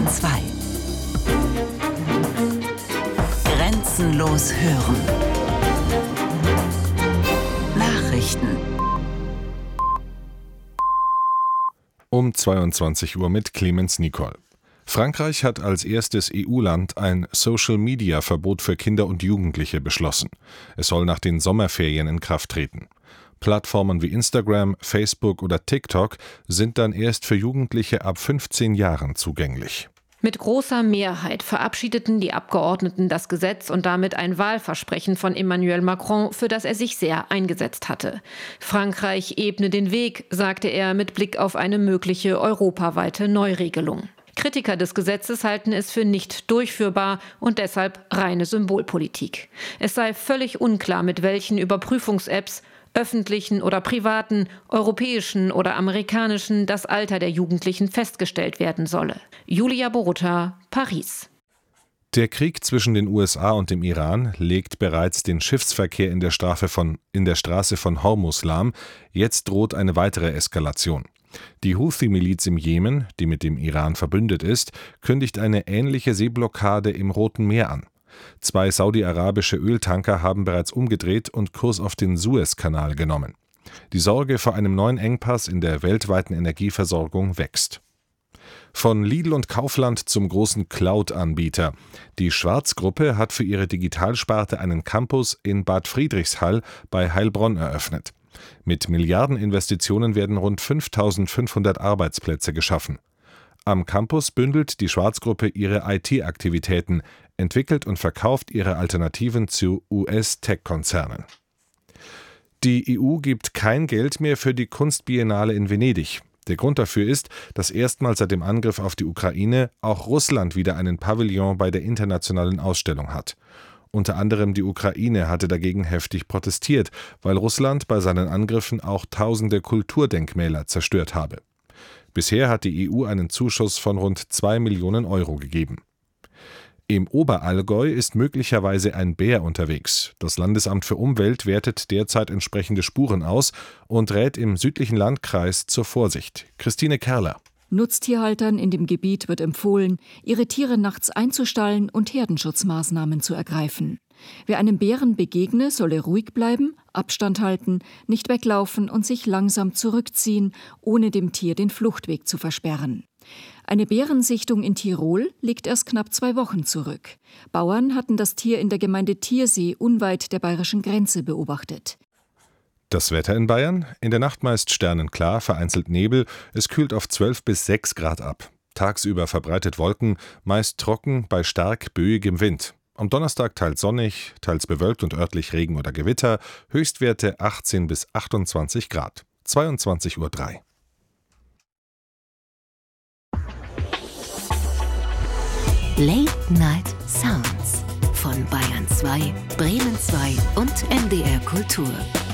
Bayern 2. Grenzenlos hören. Nachrichten. Um 22 Uhr mit Clemens Nicol. Frankreich hat als erstes EU-Land ein Social-Media-Verbot für Kinder und Jugendliche beschlossen. Es soll nach den Sommerferien in Kraft treten. Plattformen wie Instagram, Facebook oder TikTok sind dann erst für Jugendliche ab 15 Jahren zugänglich. Mit großer Mehrheit verabschiedeten die Abgeordneten das Gesetz und damit ein Wahlversprechen von Emmanuel Macron, für das er sich sehr eingesetzt hatte. Frankreich ebne den Weg, sagte er mit Blick auf eine mögliche europaweite Neuregelung. Kritiker des Gesetzes halten es für nicht durchführbar und deshalb reine Symbolpolitik. Es sei völlig unklar, mit welchen Überprüfungs-Apps, öffentlichen oder privaten, europäischen oder amerikanischen, das Alter der Jugendlichen festgestellt werden solle. Julia Borutta, Paris. Der Krieg zwischen den USA und dem Iran legt bereits den Schiffsverkehr in der Straße von Hormuz lahm. Jetzt droht eine weitere Eskalation. Die Houthi-Miliz im Jemen, die mit dem Iran verbündet ist, kündigt eine ähnliche Seeblockade im Roten Meer an. 2 saudi-arabische Öltanker haben bereits umgedreht und Kurs auf den Suezkanal genommen. Die Sorge vor einem neuen Engpass in der weltweiten Energieversorgung wächst. Von Lidl und Kaufland zum großen Cloud-Anbieter. Die Schwarz-Gruppe hat für ihre Digitalsparte einen Campus in Bad Friedrichshall bei Heilbronn eröffnet. Mit Milliardeninvestitionen werden rund 5.500 Arbeitsplätze geschaffen. Am Campus bündelt die Schwarz-Gruppe ihre IT-Aktivitäten, entwickelt und verkauft ihre Alternativen zu US-Tech-Konzernen. Die EU gibt kein Geld mehr für die Kunstbiennale in Venedig. Der Grund dafür ist, dass erstmals seit dem Angriff auf die Ukraine auch Russland wieder einen Pavillon bei der internationalen Ausstellung hat. Unter anderem die Ukraine hatte dagegen heftig protestiert, weil Russland bei seinen Angriffen auch tausende Kulturdenkmäler zerstört habe. Bisher hat die EU einen Zuschuss von rund 2 Millionen Euro gegeben. Im Oberallgäu ist möglicherweise ein Bär unterwegs. Das Landesamt für Umwelt wertet derzeit entsprechende Spuren aus und rät im südlichen Landkreis zur Vorsicht. Christine Kerler. Nutztierhaltern in dem Gebiet wird empfohlen, ihre Tiere nachts einzustallen und Herdenschutzmaßnahmen zu ergreifen. Wer einem Bären begegne, solle ruhig bleiben, Abstand halten, nicht weglaufen und sich langsam zurückziehen, ohne dem Tier den Fluchtweg zu versperren. Eine Bärensichtung in Tirol liegt erst knapp 2 Wochen zurück. Bauern hatten das Tier in der Gemeinde Tiersee unweit der bayerischen Grenze beobachtet. Das Wetter in Bayern? In der Nacht meist sternenklar, vereinzelt Nebel. Es kühlt auf 12 bis 6 Grad ab. Tagsüber verbreitet Wolken, meist trocken bei stark böigem Wind. Am Donnerstag teils sonnig, teils bewölkt und örtlich Regen oder Gewitter. Höchstwerte 18 bis 28 Grad. 22:03 Uhr. Late Night Sounds von Bayern 2, Bremen 2 und NDR Kultur.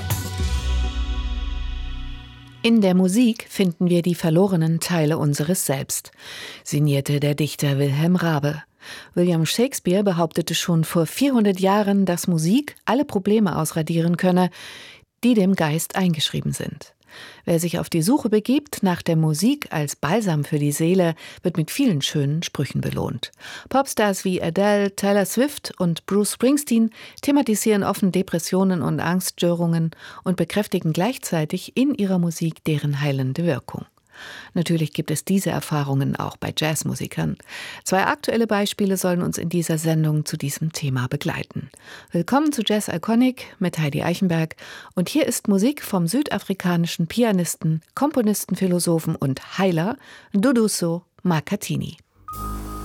In der Musik finden wir die verlorenen Teile unseres Selbst, sinnierte der Dichter Wilhelm Raabe. William Shakespeare behauptete schon vor 400 Jahren, dass Musik alle Probleme ausradieren könne, die dem Geist eingeschrieben sind. Wer sich auf die Suche begibt nach der Musik als Balsam für die Seele, wird mit vielen schönen Sprüchen belohnt. Popstars wie Adele, Taylor Swift und Bruce Springsteen thematisieren offen Depressionen und Angststörungen und bekräftigen gleichzeitig in ihrer Musik deren heilende Wirkung. Natürlich gibt es diese Erfahrungen auch bei Jazzmusikern. 2 aktuelle Beispiele sollen uns in dieser Sendung zu diesem Thema begleiten. Willkommen zu Jazz Iconic mit Heidi Eichenberg und hier ist Musik vom südafrikanischen Pianisten, Komponisten, Philosophen und Heiler Duduso Makhathini.